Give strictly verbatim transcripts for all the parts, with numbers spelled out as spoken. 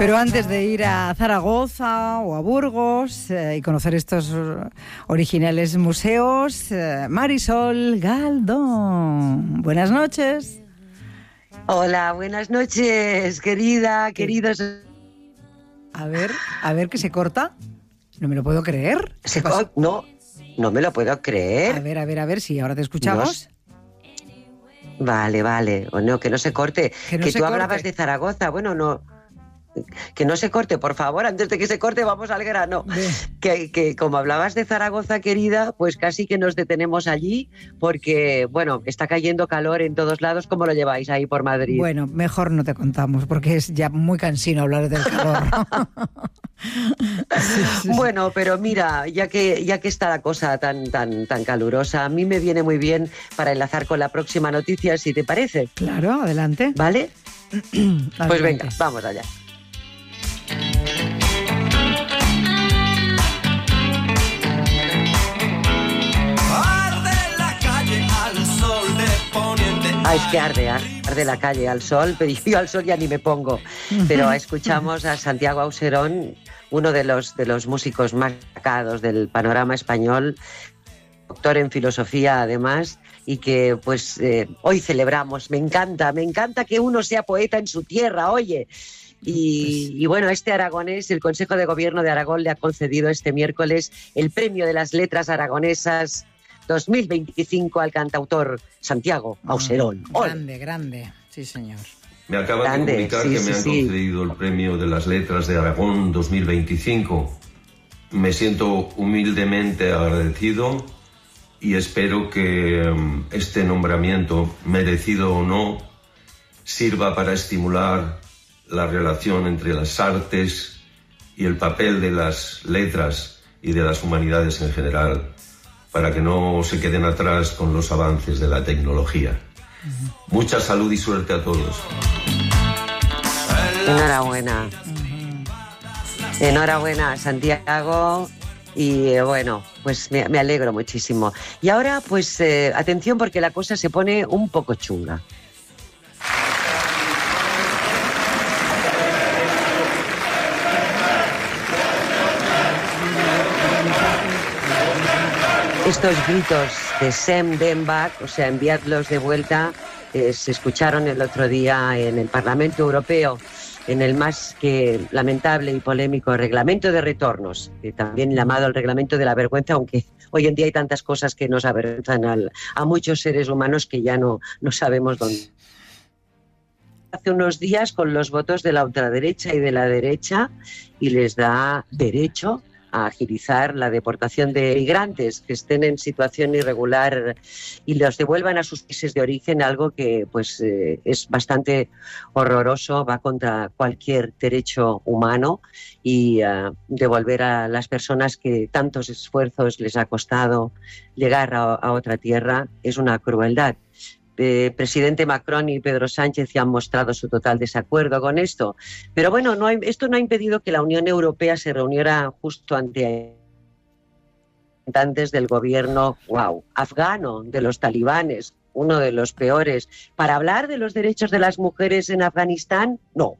Pero antes de ir a Zaragoza o a Burgos eh, y conocer estos originales museos, eh, Marisol Galdón, buenas noches. Hola, buenas noches, querida, queridos. A ver, a ver, que se corta. No me lo puedo creer. ¿Se co- no, no me lo puedo creer. A ver, a ver, a ver, si ahora te escuchamos. No. Vale, vale. O no, que no se corte. Que, no que se tú corte. hablabas de Zaragoza. Bueno, no. Que no se corte, por favor, antes de que se corte vamos al grano. Que, que como hablabas de Zaragoza, querida, pues casi que nos detenemos allí porque, bueno, está cayendo calor en todos lados. ¿Cómo lo lleváis ahí por Madrid? Bueno, mejor no te contamos porque es ya muy cansino hablar del calor. sí, sí, bueno, pero mira, ya que, ya que está la cosa tan, tan, tan calurosa, a mí me viene muy bien para enlazar con la próxima noticia, si te parece. Claro, adelante. ¿Vale? adelante. Pues venga, vamos allá. Ah, es que arde, arde la calle al sol, pero yo al sol ya ni me pongo. Pero escuchamos a Santiago Auserón, uno de los, de los músicos más destacados del panorama español, doctor en filosofía además, y que pues eh, hoy celebramos. Me encanta, me encanta que uno sea poeta en su tierra, oye. Y, y bueno, este aragonés, el Consejo de Gobierno de Aragón le ha concedido este miércoles el Premio de las Letras Aragonesas dos mil veinticinco al cantautor Santiago Auserón. Oh, grande, grande, sí señor. Me acaba grande, de comunicar sí, que sí, me han sí. concedido el Premio de las Letras de Aragón dos mil veinticinco. Me siento humildemente agradecido y espero que um, este nombramiento, merecido o no, sirva para estimular la relación entre las artes y el papel de las letras y de las humanidades en general, para que no se queden atrás con los avances de la tecnología. Uh-huh. Mucha salud y suerte a todos. Enhorabuena. Uh-huh. Enhorabuena, Santiago. Y eh, bueno, pues me, me alegro muchísimo. Y ahora, pues, eh, atención porque la cosa se pone un poco chunga. Estos gritos de Sem them back, o sea, enviadlos de vuelta, eh, se escucharon el otro día en el Parlamento Europeo, en el más que lamentable y polémico Reglamento de Retornos, que también llamado el Reglamento de la Vergüenza, aunque hoy en día hay tantas cosas que nos avergüenzan al, a muchos seres humanos que ya no, no sabemos dónde. Hace unos días con los votos de la ultraderecha y de la derecha y les da derecho a agilizar la deportación de migrantes que estén en situación irregular y los devuelvan a sus países de origen, algo que pues eh, es bastante horroroso, va contra cualquier derecho humano, y uh, devolver a las personas que tantos esfuerzos les ha costado llegar a, a otra tierra es una crueldad. Eh, presidente Macron y Pedro Sánchez ya han mostrado su total desacuerdo con esto. Pero bueno, no hay, esto no ha impedido que la Unión Europea se reuniera justo ante representantes del gobierno, wow, afgano, de los talibanes, uno de los peores, para hablar de los derechos de las mujeres en Afganistán. No.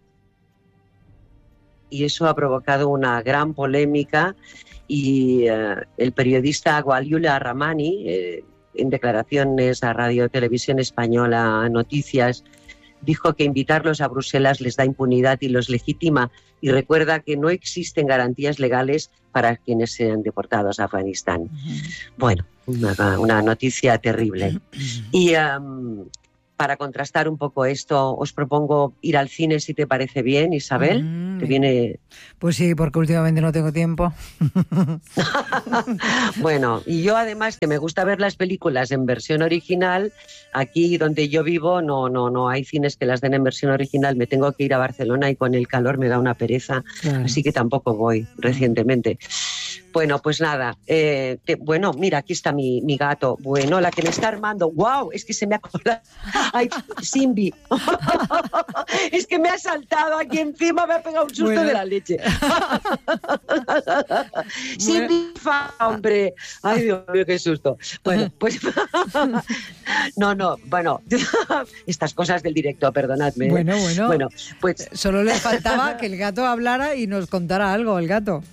Y eso ha provocado una gran polémica y uh, el periodista Waliula Ramani, eh, en declaraciones a Radio Televisión Española Noticias, dijo que invitarlos a Bruselas les da impunidad y los legitima, y recuerda que no existen garantías legales para quienes sean deportados a Afganistán. Uh-huh. Bueno, una, una noticia terrible. Uh-huh. Y um, para contrastar un poco esto, os propongo ir al cine, si te parece bien, Isabel. Uh-huh. ¿Te viene? Pues sí, porque últimamente no tengo tiempo. Bueno, y yo además que me gusta ver las películas en versión original, aquí donde yo vivo no, no, no hay cines que las den en versión original, me tengo que ir a Barcelona y con el calor me da una pereza, claro. Así que tampoco voy recientemente. Bueno, pues nada, eh, te, bueno, mira, aquí está mi, mi gato. Bueno, la que me está armando. ¡Wow! Es que se me ha colado. ¡Ay, Simbi! Es que me ha saltado aquí encima, me ha pegado un susto bueno. de la leche. Simbi, fa, hombre. ¡Ay, Dios mío, qué susto! Bueno, pues... no, no, bueno, estas cosas del directo, perdonadme. Bueno, bueno. Bueno, pues... Solo le faltaba que el gato hablara y nos contara algo, el gato.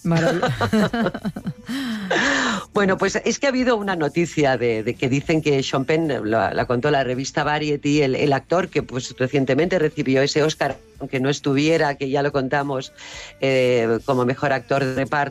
Bueno, pues es que ha habido una noticia de, de que dicen que Sean Penn, la, la contó la revista Variety, el, el actor que pues recientemente recibió ese Oscar, aunque no estuviera, que ya lo contamos, eh, como mejor actor de reparto.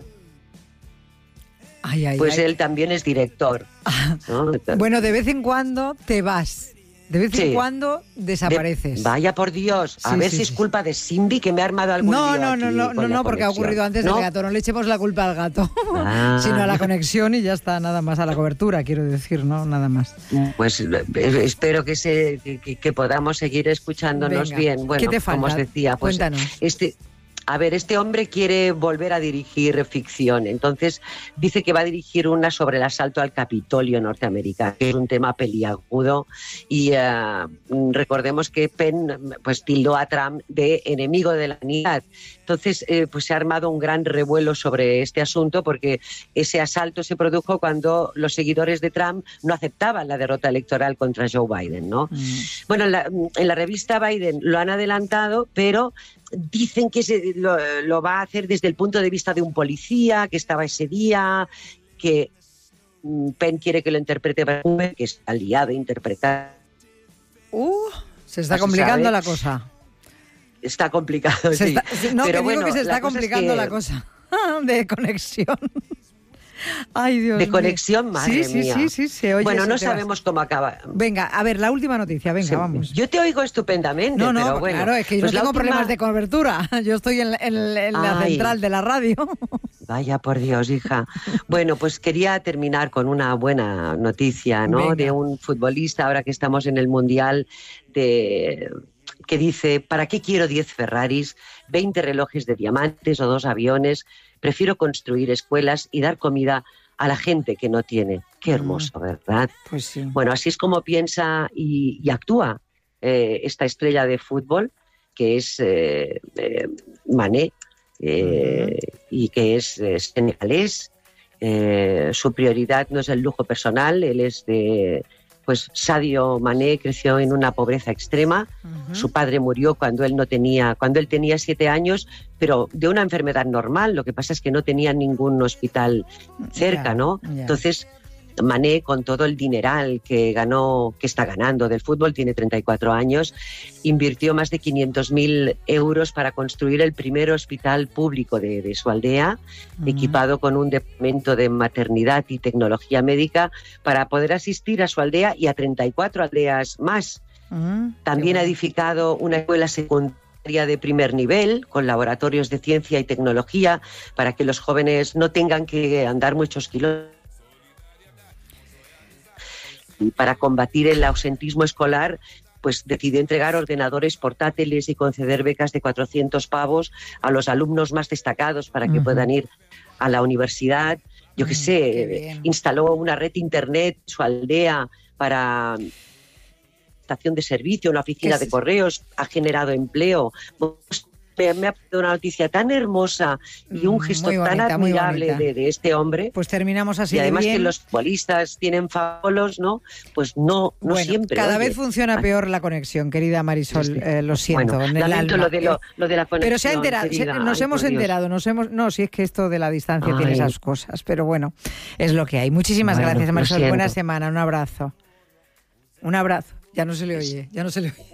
Ay, ay, pues ay. él también es director, ¿no? Bueno, de vez en cuando te vas. De vez sí. en cuando desapareces. De, vaya por Dios, a sí, ver sí, si sí. es culpa de Simbi que me ha armado algún no, lío no, no, no, no, no, porque ha ocurrido antes ¿no? del gato. No le echemos la culpa al gato, ah. sino a la conexión y ya está, nada más, a la cobertura, quiero decir, ¿no? Nada más. Pues espero que se que, que podamos seguir escuchándonos Venga. bien. Bueno, ¿Qué te falta? Como os decía, pues Cuéntanos. este... A ver, este hombre quiere volver a dirigir ficción, entonces dice que va a dirigir una sobre el asalto al Capitolio norteamericano, que es un tema peliagudo, y uh, recordemos que Penn pues, tildó a Trump de enemigo de la humanidad. Entonces, eh, pues se ha armado un gran revuelo sobre este asunto, porque ese asalto se produjo cuando los seguidores de Trump no aceptaban la derrota electoral contra Joe Biden, ¿no? Mm. Bueno, en la, en la revista Biden lo han adelantado, pero dicen que se, lo, lo va a hacer desde el punto de vista de un policía que estaba ese día, que Penn quiere que lo interprete, que es aliado a interpretar. Uh, se está complicando la cosa. Está complicado, se sí. Está, no, pero que bueno, digo que se está complicando es que... la cosa de conexión. Ay, Dios de mío. conexión, madre sí, sí, mía. Sí, sí, sí, oye, bueno, no se sabemos cómo acaba. Venga, a ver, la última noticia, venga, sí, vamos. Yo te oigo estupendamente, no, no, pero bueno. Claro, es que yo pues no tengo última... problemas de cobertura. Yo estoy en, en, en la central de la radio. Vaya por Dios, hija. Bueno, pues quería terminar con una buena noticia, ¿no? Venga. De un futbolista, ahora que estamos en el Mundial, de... que dice, ¿para qué quiero diez Ferraris, veinte relojes de diamantes o dos aviones? Prefiero construir escuelas y dar comida a la gente que no tiene. Qué hermoso, ¿verdad? Pues sí. Bueno, así es como piensa y, y actúa eh, esta estrella de fútbol, que es eh, eh, Mané, eh, uh-huh. y que es eh, senegalés. Eh, su prioridad no es el lujo personal, él es de... Pues Sadio Mané creció en una pobreza extrema. Uh-huh. Su padre murió cuando él no tenía, cuando él tenía siete años, pero de una enfermedad normal. Lo que pasa es que no tenía ningún hospital cerca, yeah, ¿no? Yeah. Entonces, Mané, con todo el dineral que ganó, que está ganando del fútbol, tiene treinta y cuatro años, invirtió más de quinientos mil euros para construir el primer hospital público de, de su aldea, uh-huh. equipado con un departamento de maternidad y tecnología médica para poder asistir a su aldea y a treinta y cuatro aldeas más. Uh-huh. También ha edificado una escuela secundaria de primer nivel, con laboratorios de ciencia y tecnología, para que los jóvenes no tengan que andar muchos kilómetros. Y para combatir el ausentismo escolar, pues decidió entregar ordenadores portátiles y conceder becas de cuatrocientos pavos a los alumnos más destacados para que uh-huh. puedan ir a la universidad. Yo qué uh, sé, qué instaló una red internet en su aldea para estación de servicio, una oficina de correos, ha generado empleo. Me, me ha dado una noticia tan hermosa y un gesto bonita, tan admirable de, de este hombre. Pues terminamos así. Y además de bien. Que los futbolistas tienen famolos, ¿no? Pues no, no bueno, siempre. Cada oye. vez funciona peor la conexión, querida Marisol. Sí, sí. Eh, lo siento. Bueno, en el alma. Lo de, lo, lo de la conexión. Pero se ha enterado, querida, se, nos ay, hemos enterado, nos hemos. No, si es que esto de la distancia ay. tiene esas cosas, pero bueno, es lo que hay. Muchísimas bueno, gracias, Marisol. Buena semana, un abrazo. Un abrazo. Ya no se le oye, ya no se le oye.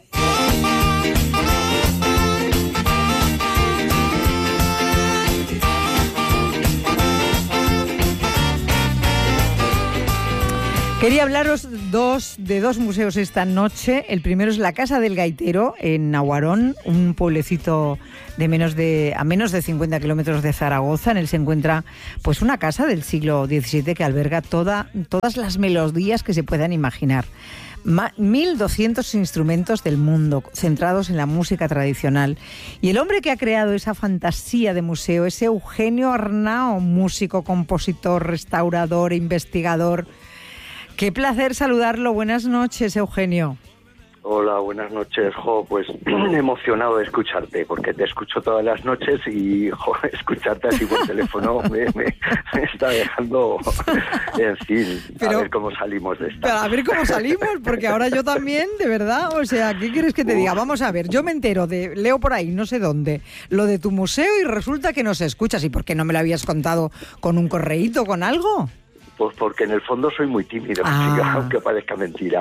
Quería hablaros dos, de dos museos esta noche. El primero es la Casa del Gaitero, en Nahuarón, un pueblecito de menos de, a menos de cincuenta kilómetros de Zaragoza. En él se encuentra pues una casa del siglo diecisiete que alberga toda, todas las melodías que se puedan imaginar. mil doscientos instrumentos del mundo centrados en la música tradicional. Y el hombre que ha creado esa fantasía de museo es Eugenio Arnao, músico, compositor, restaurador, investigador. Qué placer saludarlo. Buenas noches, Eugenio. Hola, buenas noches, Jo. Pues emocionado de escucharte, porque te escucho todas las noches y, jo, escucharte así por teléfono me, me, me está dejando, en fin, pero, a ver cómo salimos de esta. Pero a ver cómo salimos, porque ahora yo también, de verdad, o sea, ¿qué quieres que te diga? Vamos a ver, yo me entero de, leo por ahí, no sé dónde, lo de tu museo y resulta que nos escuchas. ¿Y por qué no me lo habías contado con un correíto, con algo? Pues porque en el fondo soy muy tímido, ah. chica, aunque parezca mentira.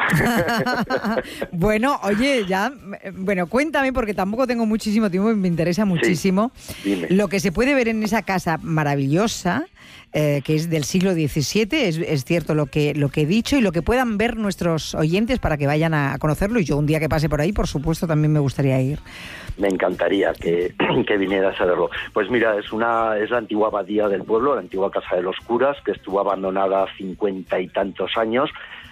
Bueno, oye, ya, bueno, cuéntame, porque tampoco tengo muchísimo tiempo y me interesa muchísimo. Sí, dime. Lo que se puede ver en esa casa maravillosa, eh, que es del siglo diecisiete, es, es cierto lo que, lo que he dicho, y lo que puedan ver nuestros oyentes para que vayan a conocerlo, y yo un día que pase por ahí, por supuesto, también me gustaría ir. Me encantaría que, que vinieras a verlo. Pues mira, es una es la antigua abadía del pueblo, la antigua casa de los curas, que estuvo abandonada cincuenta y tantos años.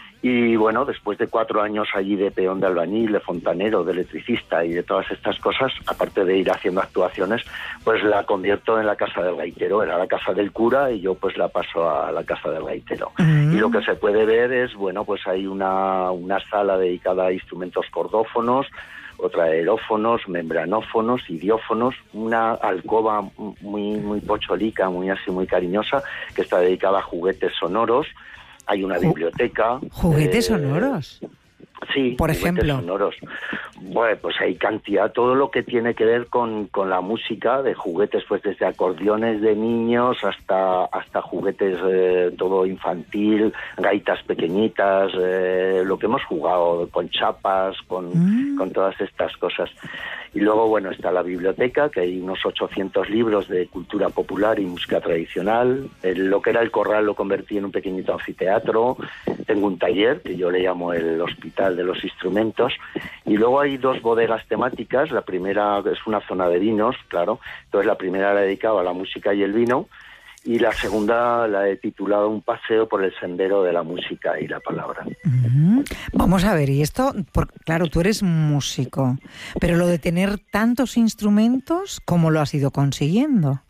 Y bueno, después de cuatro años allí de peón de albañil, de fontanero, de electricista y de todas estas cosas, aparte de ir haciendo actuaciones, pues la convierto en la Casa del Gaitero. Era la casa del cura y yo pues la paso a la Casa del Gaitero. Mm. Y lo que se puede ver es, bueno, pues hay una, una sala dedicada a instrumentos cordófonos, otra aerófonos, membranófonos, idiófonos, una alcoba muy muy pocholica, muy así, muy cariñosa, que está dedicada a juguetes sonoros. Hay una biblioteca. ¿Juguetes eh, sonoros? Sí, por ejemplo. Sonoros. Bueno, pues hay cantidad, todo lo que tiene que ver con, con la música, de juguetes, pues desde acordeones de niños hasta hasta juguetes eh, todo infantil, gaitas pequeñitas, eh, lo que hemos jugado con chapas, con, mm. con todas estas cosas. Y luego, bueno, está la biblioteca, que hay unos ochocientos libros de cultura popular y música tradicional. El, lo que era el corral lo convertí en un pequeñito anfiteatro. Tengo un taller, que yo le llamo el Hospital de los Instrumentos. Y luego hay dos bodegas temáticas. La primera es una zona de vinos, claro. Entonces la primera la he dedicado a la música y el vino. Y la segunda la he titulado Un paseo por el sendero de la música y la palabra. Uh-huh. Vamos a ver, y esto, por, claro, tú eres músico, pero lo de tener tantos instrumentos, ¿cómo lo has ido consiguiendo?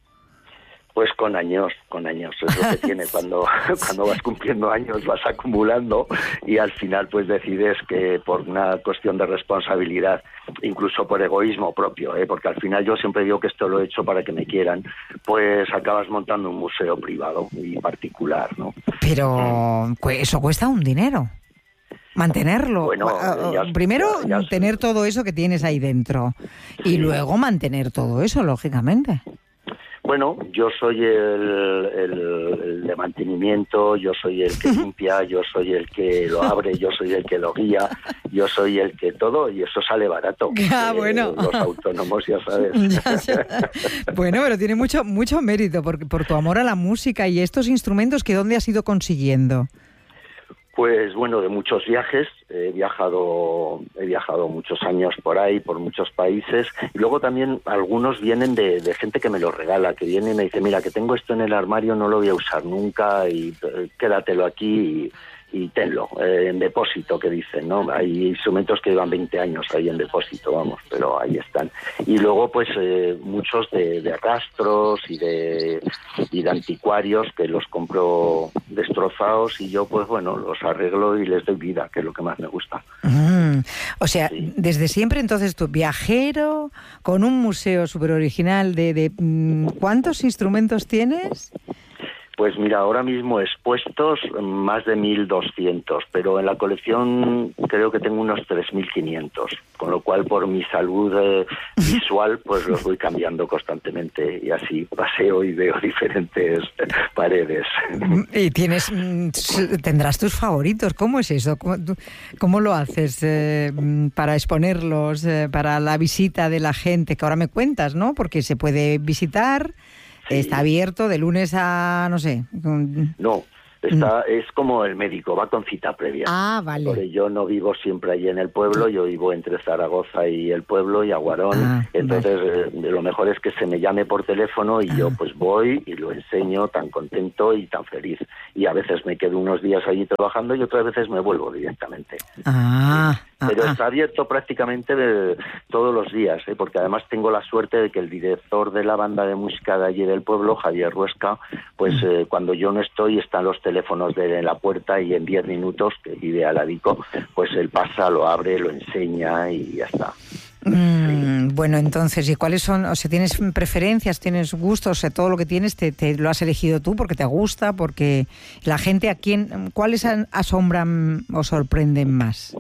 Pues con años, con años, es lo que tiene. Cuando, cuando vas cumpliendo años vas acumulando y al final pues decides que por una cuestión de responsabilidad, incluso por egoísmo propio, ¿eh? Porque al final yo siempre digo que esto lo he hecho para que me quieran, pues acabas montando un museo privado y particular, ¿no? Pero eso cuesta un dinero. Mantenerlo. Bueno, ya, primero ya, ya, tener todo eso que tienes ahí dentro, sí. Y luego mantener todo eso, lógicamente. Bueno, yo soy el, el, el de mantenimiento, yo soy el que limpia, yo soy el que lo abre, yo soy el que lo guía, yo soy el que todo, y eso sale barato. Ah, bueno. Eh, los autónomos, ya sabes. Ya, ya. Bueno, pero tiene mucho mucho mérito por, por tu amor a la música y estos instrumentos que ¿dónde has ido consiguiendo? Pues bueno, de muchos viajes, he viajado he viajado muchos años por ahí, por muchos países, y luego también algunos vienen de, de gente que me lo regala, que viene y me dice, mira, que tengo esto en el armario, no lo voy a usar nunca, y eh, quédatelo aquí y, y tenlo, eh, en depósito, que dicen, ¿no? Hay instrumentos que llevan veinte años ahí en depósito, vamos, pero ahí están. Y luego, pues, eh, muchos de, de rastros y de, y de anticuarios que los compro destrozados y yo, pues, bueno, los arreglo y les doy vida, que es lo que más me gusta. Mm, o sea, sí. Desde siempre, entonces, tú, viajero, con un museo súper original de, de... ¿Cuántos instrumentos tienes? Pues mira, ahora mismo expuestos más de mil doscientos, pero en la colección creo que tengo unos tres mil quinientos, con lo cual por mi salud eh, visual pues los voy cambiando constantemente y así paseo y veo diferentes paredes. Y tienes, tendrás tus favoritos, ¿cómo es eso? ¿Cómo, cómo lo haces eh, para exponerlos, eh, para la visita de la gente? Que ahora me cuentas, ¿no? Porque se puede visitar... Sí. Está abierto de lunes a, no sé... No, Está, es como el médico, va con cita previa. Ah, vale. Porque yo no vivo siempre allí en el pueblo, yo vivo entre Zaragoza y el pueblo y Aguarón. Ah, Entonces, vale. eh, lo mejor es que se me llame por teléfono y ah. yo pues voy y lo enseño tan contento y tan feliz. Y a veces me quedo unos días allí trabajando y otras veces me vuelvo directamente. Ah, sí. Pero ah, está abierto prácticamente de, todos los días, ¿eh? Porque además tengo la suerte de que el director de la banda de música de allí del pueblo, Javier Ruesca, pues eh, cuando yo no estoy están los teléfonos de la puerta y en diez minutos, que vive al ladico, pues él pasa, lo abre, lo enseña y ya está. Mm, sí. Bueno, entonces, ¿y cuáles son? O sea, ¿tienes preferencias, tienes gustos? O sea, todo lo que tienes te, te lo has elegido tú porque te gusta, porque la gente a quién, ¿cuáles asombran o sorprenden más?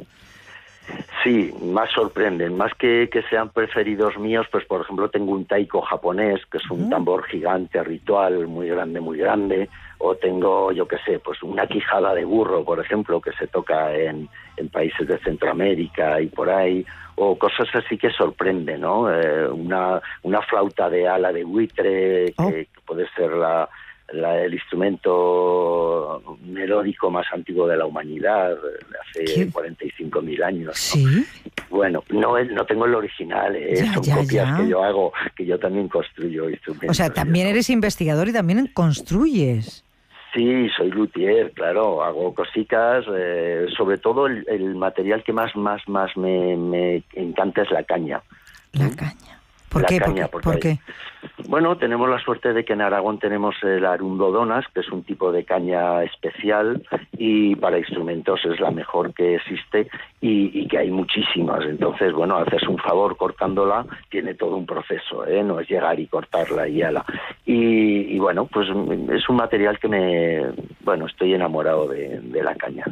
Sí, más sorprenden, más que, que sean preferidos míos, pues por ejemplo tengo un taiko japonés, que es un uh-huh. tambor gigante, ritual, muy grande, muy grande, o tengo, yo qué sé, pues una quijada de burro, por ejemplo, que se toca en, en países de Centroamérica y por ahí, o cosas así que sorprenden, ¿no? Eh, una, una flauta de ala de buitre, oh. que, que puede ser la... La, el instrumento melódico más antiguo de la humanidad, de hace ¿Qué? cuarenta y cinco mil años, ¿no? ¿Sí? Bueno, no, no tengo el original, eh, ya, son ya, copias ya. que yo hago, que yo también construyo instrumentos. O sea, también ¿no? eres investigador y también construyes. Sí, soy luthier, claro, hago cositas, eh, sobre todo el, el material que más, más, más me, me encanta es la caña. La ¿Mm? caña. ¿Por la qué? Caña, ¿Por, porque ¿por qué? Bueno, tenemos la suerte de que en Aragón tenemos el arundo donas, que es un tipo de caña especial y para instrumentos es la mejor que existe y, y que hay muchísimas. Entonces, bueno, haces un favor cortándola, tiene todo un proceso, ¿eh? No es llegar y cortarla y ala. Y, y bueno, pues es un material que me... Bueno, estoy enamorado de, de la caña.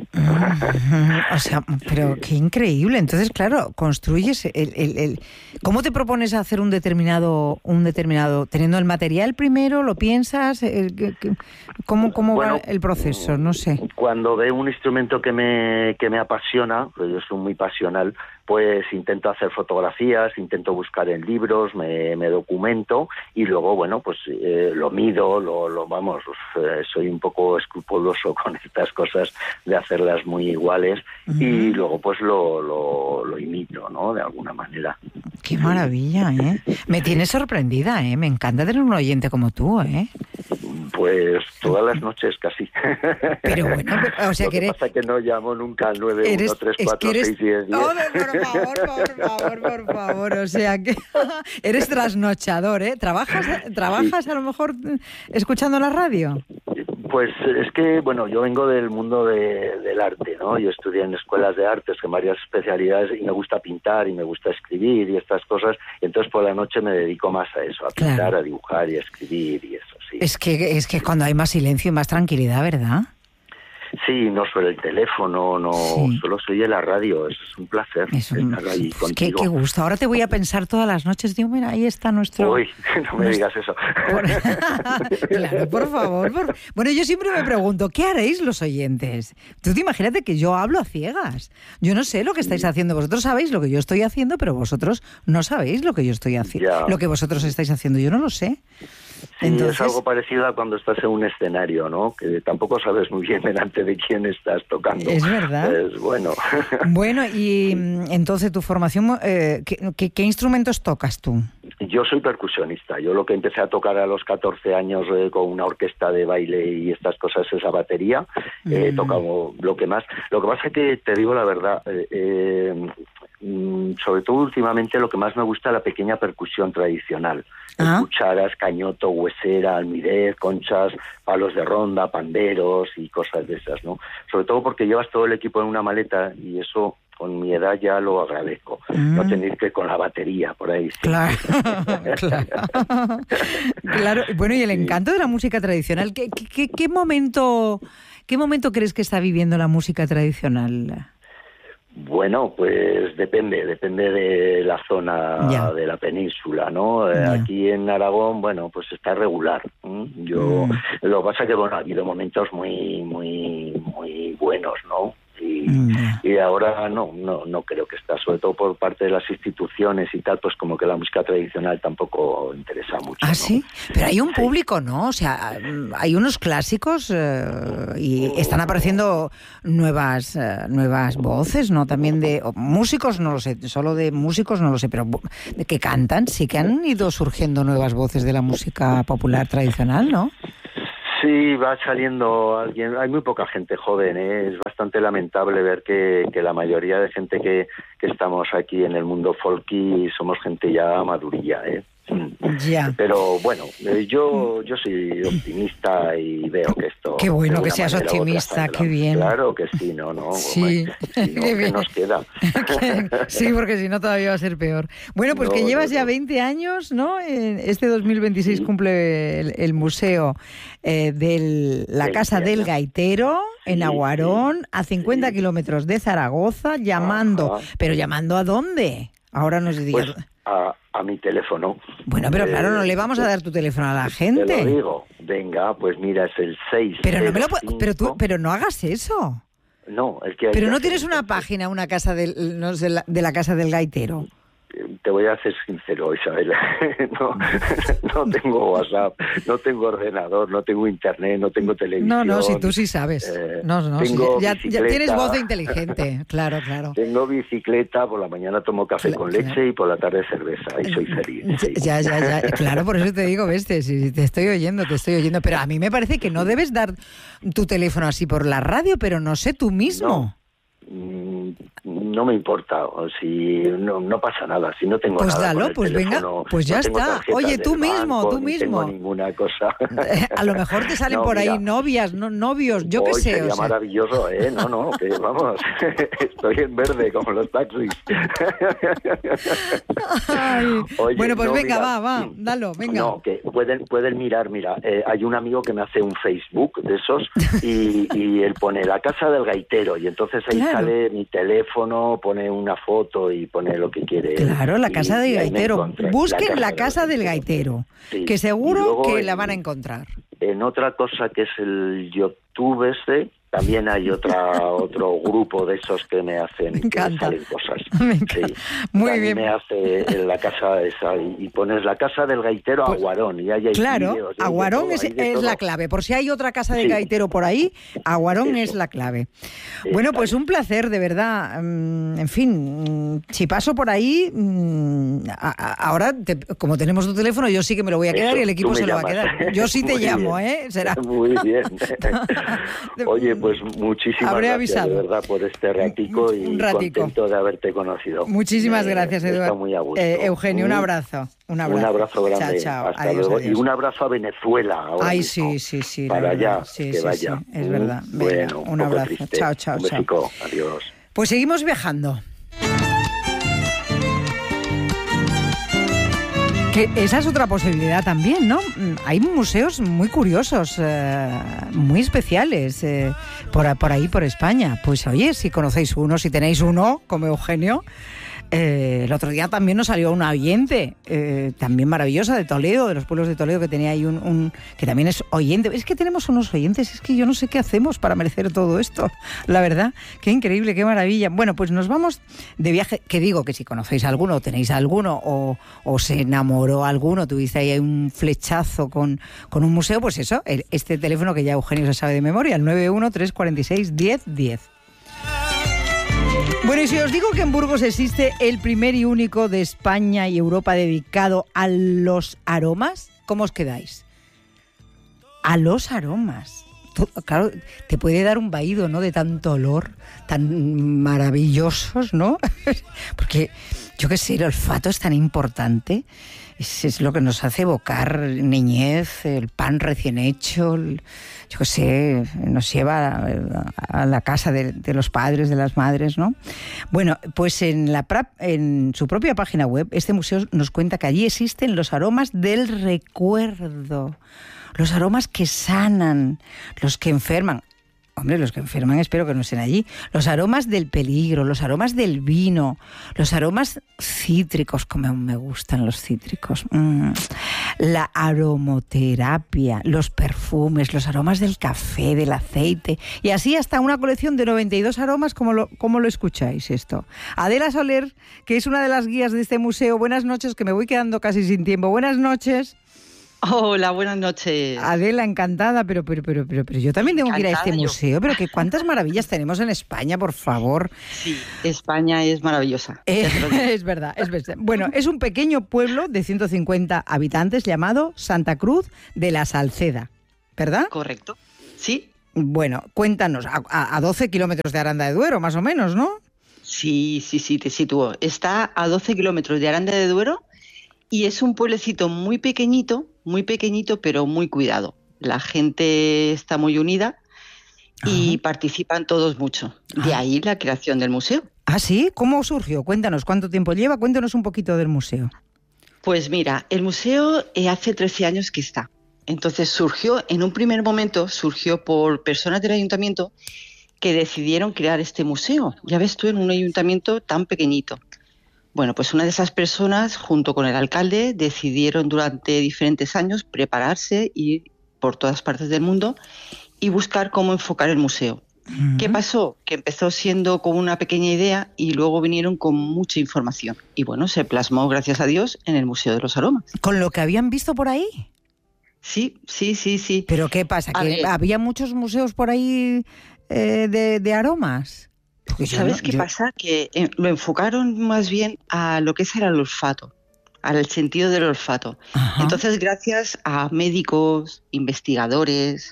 Mm, o sea, pero sí. Qué increíble. Entonces, claro, construyes el, el, el... ¿Cómo te propones hacer un determinado un determinado teniendo el material primero, lo piensas? El, ¿Cómo, cómo bueno, va el proceso? No sé. Cuando veo un instrumento que me, que me apasiona, pues yo soy muy pasional, pues intento hacer fotografías, intento buscar en libros, me, me documento y luego, bueno, pues eh, lo mido, lo, lo vamos, eh, soy un poco escrupuloso con estas cosas de hacerlas muy iguales uh-huh. y luego pues lo, lo, lo imito, ¿no? De alguna manera. Qué maravilla, ¿eh? Me tienes sorprendida, ¿eh? Me encanta tener un oyente como tú, ¿eh? Pues todas las noches casi. Pero bueno, o sea Lo que, que eres... pasa es que no llamo nunca al nueve uno tres cuatro seis diez diez. Oh, por favor, por favor, por favor. O sea que eres trasnochador, ¿eh? ¿Trabajas, trabajas sí. a lo mejor escuchando la radio? Pues es que, bueno, yo vengo del mundo de, del arte, ¿no? Yo estudié en escuelas de artes, en varias especialidades, y me gusta pintar y me gusta escribir y estas cosas, y entonces por la noche me dedico más a eso, a pintar, claro. a dibujar y a escribir y eso, sí. Es que, es que cuando hay más silencio y más tranquilidad, ¿verdad? Sí, no suelo el teléfono, no sí. solo soy en la radio, es un placer es un, estar ahí qué, contigo. Qué gusto, ahora te voy a pensar todas las noches, digo, mira, ahí está nuestro... Uy, no me nuestro... digas eso. Claro, por favor, por... Bueno, yo siempre me pregunto, ¿qué haréis los oyentes? Tú te imagínate que yo hablo a ciegas, yo no sé lo que estáis haciendo, vosotros sabéis lo que yo estoy haciendo, pero vosotros no sabéis lo que yo estoy haciendo, ya. lo que vosotros estáis haciendo, yo no lo sé. Sí, Entonces... es algo parecido a cuando estás en un escenario, ¿no? Que tampoco sabes muy bien delante de quién estás tocando. Es verdad. Es bueno. Bueno, y entonces tu formación, eh, ¿qué, qué, ¿qué instrumentos tocas tú? Yo soy percusionista. Yo lo que empecé a tocar a los catorce años eh, con una orquesta de baile y estas cosas es la batería. Mm. He tocado lo que más. Lo que pasa es que, te digo la verdad, eh, eh, sobre todo últimamente lo que más me gusta es la pequeña percusión tradicional. ¿Ah? Cucharas, cañoto, huesera, almirez, conchas, palos de ronda, panderos y cosas de esas, ¿no? Sobre todo porque llevas todo el equipo en una maleta y eso con mi edad ya lo agradezco. Mm. No tener que ir con la batería por ahí. ¿Sí? Claro, claro. Claro. Bueno, y el encanto de la música tradicional, ¿qué, qué, qué momento, qué momento crees que está viviendo la música tradicional? Bueno, pues depende, depende de la zona ya. de la península, ¿no? Ya. Aquí en Aragón, bueno, pues está regular. ¿eh? Yo, mm. lo que pasa es que, bueno, ha habido momentos muy, muy, muy buenos, ¿no? Y, y, mm. y ahora no, no, no creo que está, sobre todo por parte de las instituciones y tal, pues como que la música tradicional tampoco interesa mucho. ¿Ah, ¿no? sí? Pero hay un Sí. público, ¿no? O sea, hay unos clásicos eh, y están apareciendo nuevas eh, nuevas voces, ¿no? También de o, músicos, no lo sé, solo de músicos no lo sé, pero de que cantan, sí que han ido surgiendo nuevas voces de la música popular tradicional, ¿no? Sí, va saliendo alguien, hay muy poca gente joven, ¿eh? Es bastante lamentable ver que, que la mayoría de gente que, que estamos aquí en el mundo folky somos gente ya madurilla, ¿eh? Ya. Pero bueno, eh, yo yo soy optimista y veo que esto... Qué bueno de que una seas manera u otra optimista, saldrá. qué bien. Claro que sí, no, no. Sí, hombre, si no, qué ¿qué bien. nos queda? Sí, porque si no todavía va a ser peor. Bueno, pues No, que llevas no, ya no. veinte años, ¿no? En este dos mil veintiséis Sí. cumple el, el museo eh, de la Del Casa del Piano. Gaitero en Sí, Aguarón, sí, a cincuenta sí. kilómetros de Zaragoza, llamando. Ajá. ¿Pero llamando a dónde? Ahora nos digas. Pues a, a mi teléfono. Bueno, pero claro, no Eh, le vamos a dar tu teléfono a la Te gente. lo digo. Venga, pues mira, es el seis. Pero no me lo pu- pero tú, pero no hagas eso. No, el que hay Pero que no hacer tienes una entonces- página, una casa del, no sé, la- de la Casa del Gaitero. Te voy a ser sincero, Isabel. No, no tengo WhatsApp, no tengo ordenador, no tengo internet, no tengo televisión. No, no, si tú sí sabes. Eh, no, no, sí, tengo ya, ya bicicleta. tienes voz de inteligente, claro, claro. Tengo bicicleta, por la mañana tomo café Cla- con claro. leche y por la tarde cerveza. Y soy feliz. sí. Ya, ya, ya, claro, por eso te digo, veste, si te estoy oyendo, te estoy oyendo, pero a mí me parece que no debes dar tu teléfono así por la radio, pero no sé tú mismo. Mm, No me importa, o si no, no pasa nada, si no tengo Pues nada dalo, con el pues venga, teléfono, pues ya no tengo está. tarjetas Oye, del tú mismo, banco, tú ni mismo. tengo ninguna cosa. A lo mejor te salen No, por ahí mira. novias, no, novios, yo qué Hoy sé. sería O sea. maravilloso, ¿eh? No, no, que vamos, estoy en verde como los taxis. Ay. Oye, Bueno, pues no, venga, mira, va, va, sí. dalo, venga. No, que pueden pueden mirar, mira, eh, hay un amigo que me hace un Facebook de esos y, y él pone la Casa del Gaitero y entonces ahí Claro. sale mi teléfono, pone una foto y pone lo que quiere. Claro, la y- Casa del y ahí me Gaitero. encontré. Busquen la Casa del Gaitero, Sí. que seguro Y luego que en- la van a encontrar. En otra cosa que es el YouTube este, también hay otra otro grupo de esos que me hacen Me encanta. que me salen cosas. Me encanta. Sí. Muy También bien. me hace en la casa esa y y pones la Casa del Gaitero Pues, Aguarón y ahí hay Claro, vídeos, y hay de Aguarón todo, es, hay de es la todo. clave. Por si hay otra casa de Sí. gaitero por ahí, Aguarón Eso. es la clave. Bueno, pues un placer, de verdad. Mm, En fin, mm, si paso por ahí, mm, a- a- ahora, te- como tenemos tu teléfono, yo sí que me lo voy a quedar Eso, y el equipo tú me se lo va a llamas. quedar. Yo sí te Muy llamo, bien. ¿eh? Será. Muy bien. Oye, pues muchísimas Habré gracias avisado. de verdad por este ratico y Un ratico. contento de haberte conocido. Muchísimas Eh, gracias, está Eduardo. muy a gusto. Eh, Eugenio, un Mm. abrazo. Un abrazo. Un abrazo grande. Chao, chao. Hasta Adiós, luego. adiós. Y un abrazo a Venezuela. Ahora Ay, mismo. sí, sí, sí. la Para verdad. allá, Sí, que sí, vaya. sí, es Mm, verdad. Venga, bueno, un poco abrazo. triste. Chao, chao, Un chao. besico. Adiós. Pues seguimos viajando. Que esa es otra posibilidad también, ¿no? Mm, Hay museos muy curiosos, eh, muy especiales eh, por, a- por ahí, por España. Pues oye, si conocéis uno, si tenéis uno, como Eugenio. Eh, el otro día también nos salió una oyente, eh, también maravillosa, de Toledo, de los pueblos de Toledo, que tenía ahí un, un... que también es oyente. Es que tenemos unos oyentes, es que yo no sé qué hacemos para merecer todo esto, la verdad. Qué increíble, qué maravilla. Bueno, pues nos vamos de viaje, que digo que si conocéis alguno, o tenéis alguno, o, o se enamoró alguno, tuviste ahí un flechazo con, con un museo, pues eso, el- este teléfono que ya Eugenio se sabe de memoria, el nueve uno tres cuatro seis, diez diez. Bueno, y si os digo que en Burgos existe el primer y único de España y Europa dedicado a los aromas, ¿cómo os quedáis? A los aromas. Tú- claro, te puede dar un vaído, ¿no? De tanto olor, tan maravillosos, ¿no? Porque, yo qué sé, el olfato es tan importante. Es, es lo que nos hace evocar niñez, el pan recién hecho, el- yo qué sé, nos lleva a, a la casa de, de los padres, de las madres, ¿no? Bueno, pues en, la, pra- en su propia página web, este museo nos cuenta que allí existen los aromas del recuerdo, los aromas que sanan, los que enferman. Hombre, los que enferman espero que no estén allí. Los aromas del peligro, los aromas del vino, los aromas cítricos, como me gustan los cítricos. Mm. La aromoterapia, los perfumes, los aromas del café, del aceite. Y así hasta una colección de noventa y dos aromas. ¿Cómo lo, cómo lo escucháis esto? Adela Soler, que es una de las guías de este museo. Buenas noches, que me voy quedando casi sin tiempo. Buenas noches. Hola, buenas noches. Adela, encantada, pero pero pero pero, pero yo también tengo encantada que ir a este yo. museo, pero que cuántas maravillas tenemos en España, por favor. Sí, España es maravillosa. Eh, es verdad, es verdad. Bueno, es un pequeño pueblo de ciento cincuenta habitantes llamado Santa Cruz de la Salceda, ¿verdad? Correcto, sí. Bueno, cuéntanos, a, a doce kilómetros de Aranda de Duero, más o menos, ¿no? Sí, sí, sí, te sitúo. Está a doce kilómetros de Aranda de Duero y es un pueblecito muy pequeñito, muy pequeñito, pero muy cuidado. La gente está muy unida y Ajá. participan todos mucho. De ah. ahí la creación del museo. ¿Ah, sí? ¿Cómo surgió? Cuéntanos, ¿cuánto tiempo lleva? Cuéntanos un poquito del museo. Pues mira, el museo eh, hace trece años que está. Entonces surgió, en un primer momento, surgió por personas del ayuntamiento que decidieron crear este museo. Ya ves tú, en un ayuntamiento tan pequeñito. Bueno, pues una de esas personas, junto con el alcalde, decidieron durante diferentes años prepararse y ir por todas partes del mundo y buscar cómo enfocar el museo. Uh-huh. ¿Qué pasó? Que empezó siendo como una pequeña idea y luego vinieron con mucha información. Y bueno, se plasmó, gracias a Dios, en el Museo de los Aromas. ¿Con lo que habían visto por ahí? Sí, sí, sí, sí. ¿Pero qué pasa? ¿Que había muchos museos por ahí eh, de, de aromas? ¿Sabes no, qué yo... pasa? Que eh, lo enfocaron más bien a lo que es el olfato, al sentido del olfato. Ajá. Entonces, gracias a médicos, investigadores,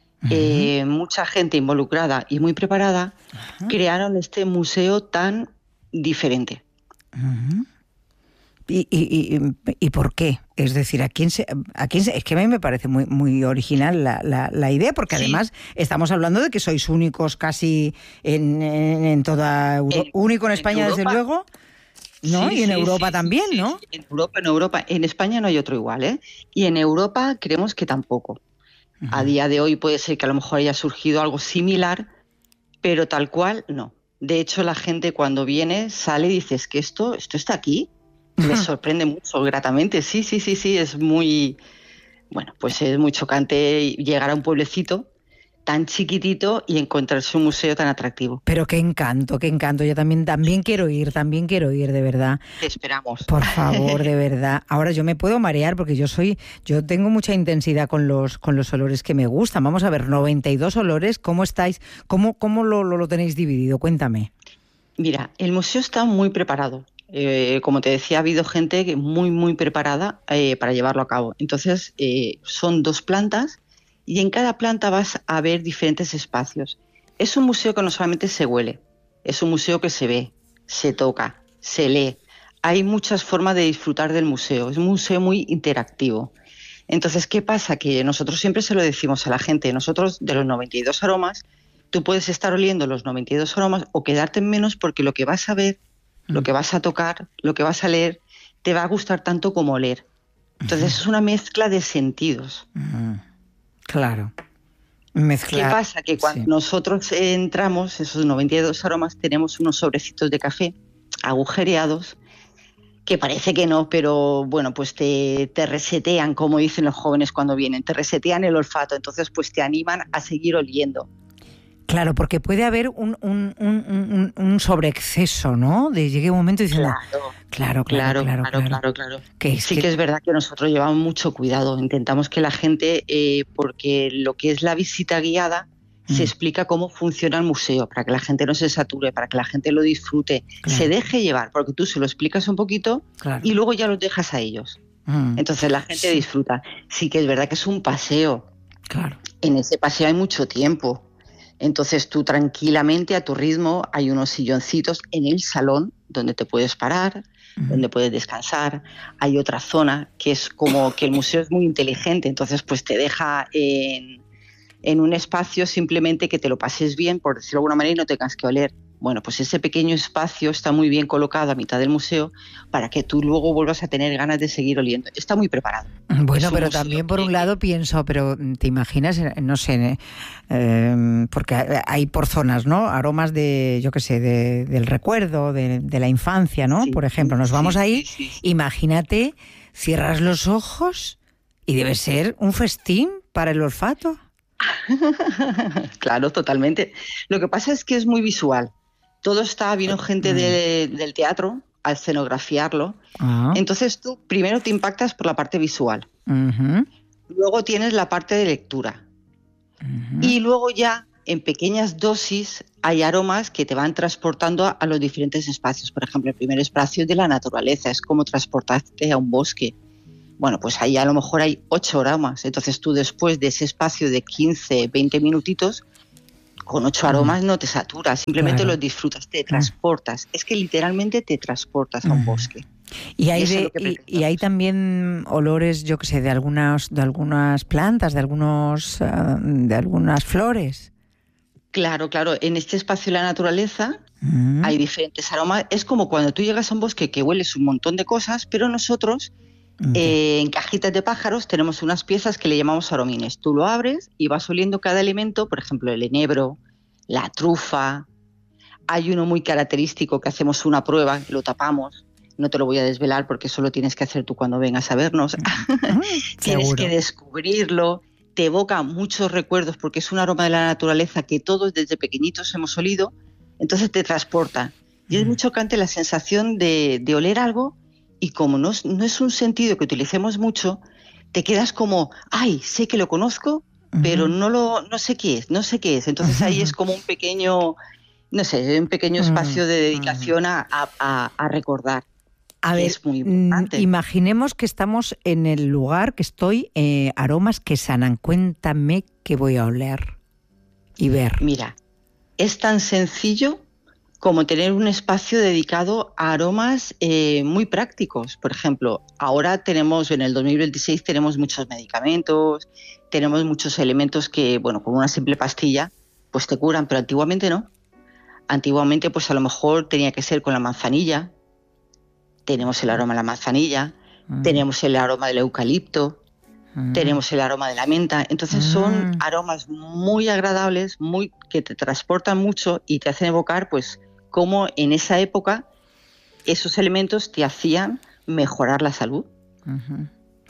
eh, mucha gente involucrada y muy preparada, Ajá. crearon este museo tan diferente. Ajá. ¿Y, y, y, ¿Y por qué? Es decir, ¿a quién se, a quién se, es que a mí me parece muy, muy original la, la, la idea, porque sí. además estamos hablando de que sois únicos casi en, en, en toda Europa, único en España, en desde luego, ¿no? Sí, y en sí, Europa sí, también, sí, ¿no? Sí. En Europa, en Europa, en España no hay otro igual, ¿eh? Y en Europa creemos que tampoco. Uh-huh. A día de hoy puede ser que a lo mejor haya surgido algo similar, pero tal cual no. De hecho, la gente cuando viene sale y dice, es que esto, esto está aquí. Les sorprende mucho, gratamente. Sí, sí, sí, sí, es muy... Bueno, pues es muy chocante llegar a un pueblecito tan chiquitito y encontrarse un museo tan atractivo. Pero qué encanto, qué encanto. Yo también, también quiero ir, también quiero ir, de verdad. Te esperamos. Por favor, de verdad. Ahora yo me puedo marear porque yo soy... Yo tengo mucha intensidad con los, con los olores que me gustan. Vamos a ver, noventa y dos olores. ¿Cómo estáis? ¿Cómo, cómo lo, lo, lo tenéis dividido? Cuéntame. Mira, el museo está muy preparado. Eh, como te decía, ha habido gente muy, muy preparada eh, para llevarlo a cabo. Entonces, eh, son dos plantas y en cada planta vas a ver diferentes espacios. Es un museo que no solamente se huele, es un museo que se ve, se toca, se lee. Hay muchas formas de disfrutar del museo. Es un museo muy interactivo. Entonces, ¿qué pasa? Que nosotros siempre se lo decimos a la gente. Nosotros, de los noventa y dos aromas, tú puedes estar oliendo los noventa y dos aromas o quedarte en menos porque lo que vas a ver, lo que vas a tocar, lo que vas a leer, te va a gustar tanto como leer. Entonces, uh-huh. es una mezcla de sentidos. Uh-huh. Claro. Mezclar. ¿Qué pasa? Que cuando sí. nosotros entramos, esos noventa y dos aromas, tenemos unos sobrecitos de café agujereados, que parece que no, pero bueno, pues te, te resetean, como dicen los jóvenes cuando vienen, te resetean el olfato, entonces pues te animan a seguir oliendo. Claro, porque puede haber un, un, un, un, un sobreexceso, ¿no? De llegue un momento y dicen, claro, claro, claro, claro, claro, claro, claro. Que sí que... que es verdad que nosotros llevamos mucho cuidado, intentamos que la gente, eh, porque lo que es la visita guiada, mm. se explica cómo funciona el museo, para que la gente no se sature, para que la gente lo disfrute, claro. se deje llevar, porque tú se lo explicas un poquito claro. y luego ya los dejas a ellos. Mm. Entonces la gente sí. disfruta. Sí que es verdad que es un paseo. Claro. En ese paseo hay mucho tiempo. Entonces tú tranquilamente, a tu ritmo, hay unos silloncitos en el salón donde te puedes parar, uh-huh. donde puedes descansar. Hay otra zona que es como que el museo es muy inteligente, entonces pues te deja en, en un espacio simplemente que te lo pases bien, por decirlo de alguna manera, y no tengas que oler. Bueno, pues ese pequeño espacio está muy bien colocado a mitad del museo para que tú luego vuelvas a tener ganas de seguir oliendo. Está muy preparado. Bueno, pero también por un lado pienso, pero te imaginas, no sé, eh, porque hay por zonas, ¿no? Aromas de, yo qué sé, de, del recuerdo, de, de la infancia, ¿no? Sí, por ejemplo, nos vamos sí, ahí, sí, sí. Imagínate, cierras los ojos y debe ser un festín para el olfato. Claro, totalmente. Lo que pasa es que es muy visual. Todo está, vino gente de, del teatro a escenografiarlo. Uh-huh. Entonces tú primero te impactas por la parte visual. Uh-huh. Luego tienes la parte de lectura. Uh-huh. Y luego ya, en pequeñas dosis, hay aromas que te van transportando a, a los diferentes espacios. Por ejemplo, el primer espacio es de la naturaleza, es como transportarte a un bosque. Bueno, pues ahí a lo mejor hay ocho aromas. Entonces tú después de ese espacio de quince, veinte minutitos, con ocho aromas no te saturas, simplemente claro. Los disfrutas, te transportas. Es que literalmente te transportas a un bosque. Y hay, y, de, y, y hay también olores, yo qué sé, de algunas, de algunas plantas, de, algunos, uh, de algunas flores. Claro, claro. En este espacio de la naturaleza uh-huh. hay diferentes aromas. Es como cuando tú llegas a un bosque que hueles un montón de cosas, pero nosotros... Eh, en cajitas de pájaros tenemos unas piezas que le llamamos aromines. Tú lo abres y vas oliendo cada elemento, por ejemplo, el enebro, la trufa. Hay uno muy característico que hacemos una prueba, lo tapamos. No te lo voy a desvelar porque eso lo tienes que hacer tú cuando vengas a vernos. Tienes que descubrirlo. Te evoca muchos recuerdos porque es un aroma de la naturaleza que todos desde pequeñitos hemos olido. Entonces te transporta. Y es muy chocante la sensación de, de oler algo. Y como no es, no es un sentido que utilicemos mucho, te quedas como, ay, sé que lo conozco, uh-huh. pero no lo, no sé qué es, no sé qué es. Entonces uh-huh. ahí es como un pequeño, no sé, un pequeño espacio uh-huh. de dedicación a, a, a recordar. A ver, es muy importante. Imaginemos que estamos en el lugar que estoy, eh, aromas que sanan. Cuéntame qué voy a oler y ver. Mira, es tan sencillo como tener un espacio dedicado a aromas eh, muy prácticos. Por ejemplo, ahora tenemos, en el dos mil veintiséis, tenemos muchos medicamentos, tenemos muchos elementos que, bueno, con una simple pastilla, pues te curan, pero antiguamente no. Antiguamente, pues a lo mejor tenía que ser con la manzanilla. Tenemos el aroma de la manzanilla, mm. tenemos el aroma del eucalipto, mm. tenemos el aroma de la menta. Entonces mm. son aromas muy agradables, muy que te transportan mucho y te hacen evocar, pues, cómo en esa época esos elementos te hacían mejorar la salud. Uh-huh.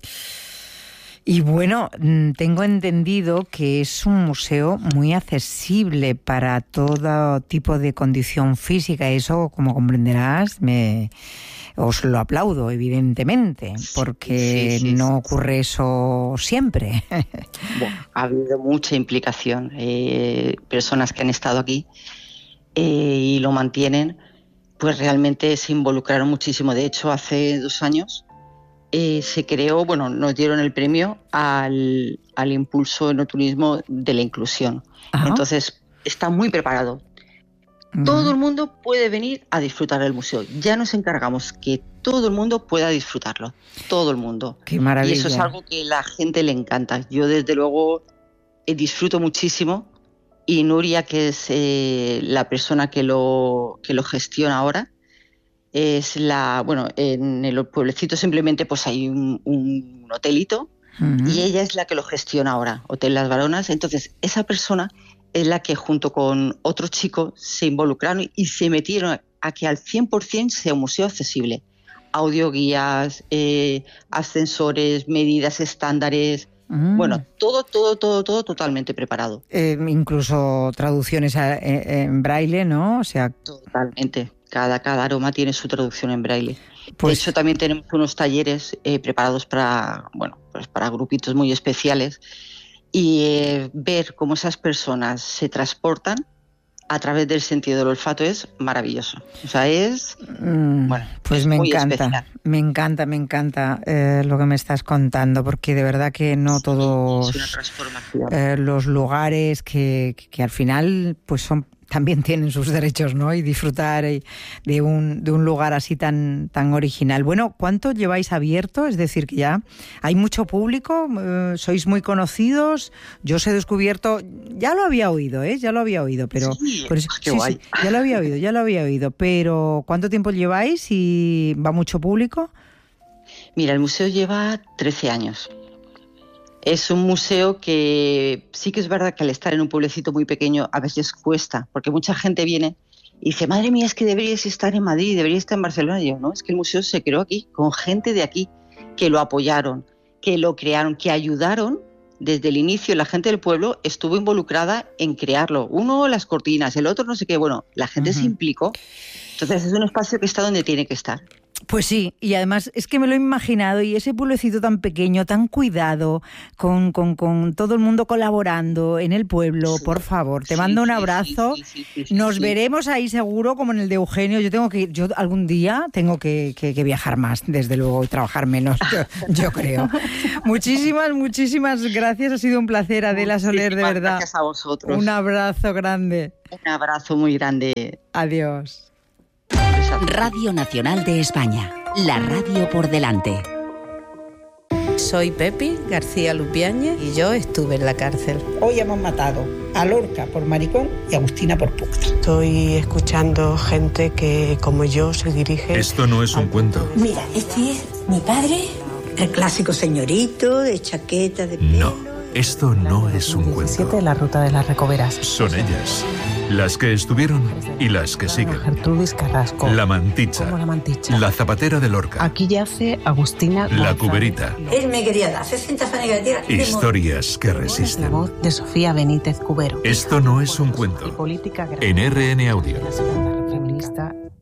Y bueno, tengo entendido que es un museo muy accesible para todo tipo de condición física. Eso, como comprenderás, me os lo aplaudo, evidentemente, porque sí, sí, sí, no ocurre eso siempre. Bueno, ha habido mucha implicación. Eh, personas que han estado aquí Eh, y lo mantienen, pues realmente se involucraron muchísimo. De hecho, hace dos años eh, se creó, bueno, nos dieron el premio al, al impulso en el turismo de la inclusión. Ajá. Entonces, está muy preparado. Uh-huh. Todo el mundo puede venir a disfrutar del museo. Ya nos encargamos que todo el mundo pueda disfrutarlo. Todo el mundo. ¡Qué maravilla! Y eso es algo que a la gente le encanta. Yo, desde luego, eh, disfruto muchísimo. Y Nuria, que es eh, la persona que lo, que lo gestiona ahora, es la, bueno, en el pueblecito simplemente pues hay un, un hotelito uh-huh. y ella es la que lo gestiona ahora, Hotel Las Baronas. Entonces, esa persona es la que junto con otros chicos se involucraron y se metieron a que al cien por ciento sea un museo accesible. Audioguías, eh, ascensores, medidas estándares. Mm. Bueno, todo, todo, todo, todo totalmente preparado. Eh, incluso traducciones a, eh, en braille, ¿no? O sea, totalmente. Cada, cada aroma tiene su traducción en braille. Pues... De hecho, también tenemos unos talleres eh, preparados para, bueno, pues para grupitos muy especiales y eh, ver cómo esas personas se transportan a través del sentido del olfato es maravilloso. O sea, es... Mm, bueno, pues es me muy encanta, especial. me encanta, me encanta eh, lo que me estás contando, porque de verdad que no sí, todos es una transformación. Eh, los lugares que, que al final pues son también tienen sus derechos, ¿no? Y disfrutar de un, de un lugar así tan, tan original. Bueno, ¿cuánto lleváis abierto? Es decir, que ya hay mucho público, eh, sois muy conocidos. Yo os he descubierto, ya lo había oído, ¿eh? Ya lo había oído, pero... Sí, por eso, qué sí, guay. sí, ya lo había oído, ya lo había oído. Pero, ¿cuánto tiempo lleváis y va mucho público? Mira, el museo lleva trece años. Es un museo que sí que es verdad que al estar en un pueblecito muy pequeño a veces cuesta, porque mucha gente viene y dice, madre mía, es que deberías estar en Madrid, deberías estar en Barcelona. Y yo, no, es que el museo se creó aquí, con gente de aquí, que lo apoyaron, que lo crearon, que ayudaron desde el inicio. La gente del pueblo estuvo involucrada en crearlo. Uno las cortinas, el otro no sé qué. Bueno, la gente uh-huh. se implicó. Entonces es un espacio que está donde tiene que estar. Pues sí, y además es que me lo he imaginado, y ese pueblecito tan pequeño, tan cuidado, con, con, con todo el mundo colaborando en el pueblo, sí, por favor, te sí, mando un abrazo, sí, sí, sí, sí, nos sí. veremos ahí seguro como en el de Eugenio. Yo tengo que ir, yo algún día tengo que, que, que viajar más, desde luego, y trabajar menos, yo, yo creo. Muchísimas, muchísimas gracias, ha sido un placer, Adela Soler, de verdad. Gracias a vosotros. Un abrazo grande. Un abrazo muy grande. Adiós. Radio Nacional de España, la radio por delante. Soy Pepi García Lupiáñez y yo estuve en la cárcel. Hoy hemos matado a Lorca por maricón y a Agustina por puta. Estoy escuchando gente que, como yo, se dirige... Esto no es un cuento. Mira, este es mi padre, el clásico señorito de chaqueta de pelo. No, esto no es un cuento. La ruta de las Recoveras. Son ellas, las que estuvieron y las que siguen. Gertrudis Carrasco. La Manticha. La Manticha. La Zapatera de Lorca. Aquí yace Agustina González. La Cuberita. Él me quería dar sesenta fanes negativas. Historias que resisten. La voz de Sofía Benítez Cubero. Esto no es un cuento. Y política en R N Audio. La segunda feminista